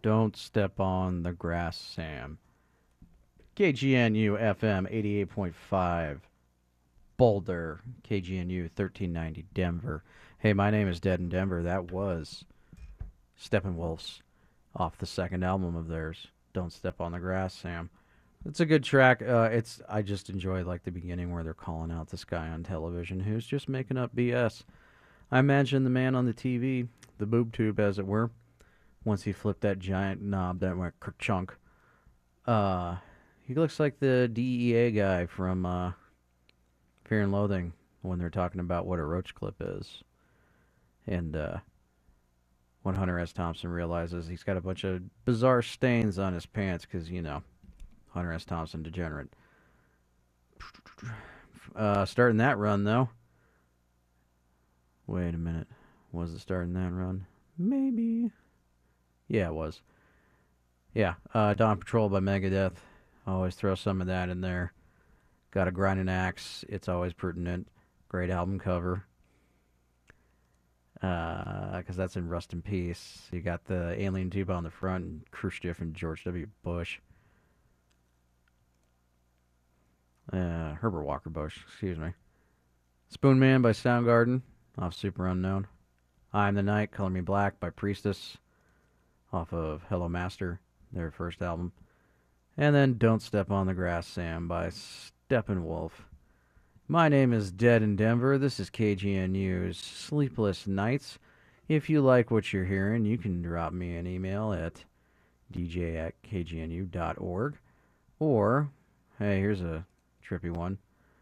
Don't step on the grass, Sam. KGNU FM 88.5 Boulder, KGNU 1390 Denver. Hey, my name is Dead in Denver. That was Steppenwolf's off the second album of theirs. Don't step on the grass, Sam. It's a good track. It's I just enjoy like the beginning where they're calling out this guy on television who's just making up BS. I imagine the man on the TV, the boob tube as it were, once he flipped that giant knob that went kerchunk. Uh, he looks like the DEA guy from Fear and Loathing when they're talking about what a roach clip is. And when Hunter S. Thompson realizes he's got a bunch of bizarre stains on his pants because, Hunter S. Thompson, degenerate. Starting that run, though. Wait a minute. Was it starting that run? Maybe. Yeah, it was. Yeah, Dawn Patrol by Megadeth. Always throw some of that in there. Got a grinding axe. It's always pertinent. Great album cover. Because that's in Rust in Peace. You got the alien tube on the front, and Khrushchev and George W. Bush. Herbert Walker Bush, excuse me. Spoon Man by Soundgarden, off Super Unknown. I Am the Night, Color Me Black by Priestess, off of Hello Master, their first album. And then Don't Step on the Grass, Sam by Steppenwolf. My name is Dead in Denver. This is KGNU's Sleepless Nights. If you like what you're hearing, you can drop me an email at dj@kgnu.org. Or, hey, here's a trippy one.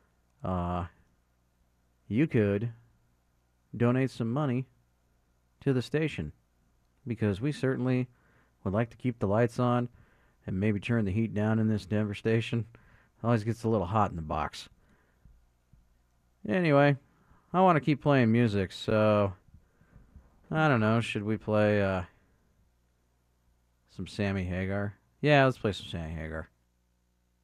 You could donate some money to the station because we certainly would like to keep the lights on and maybe turn the heat down in this Denver station. It always gets a little hot in the box. Anyway, I want to keep playing music, so I don't know. Should we play some Sammy Hagar? Yeah, let's play some Sammy Hagar.